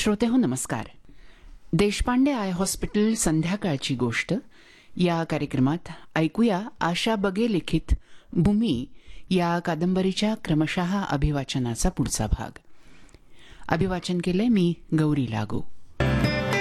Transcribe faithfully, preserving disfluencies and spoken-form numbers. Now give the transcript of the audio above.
श्रोते हो नमस्कार. देशपांडे आय हॉस्पिटल संध्याकाळची गोष्ट या कार्यक्रमात ऐकूया आशा बगे लिखित भूमी या कादंबरीच्या क्रमशः अभिवाचनाचा पुढचा भाग. अभिवाचन केले मी गौरी लागू.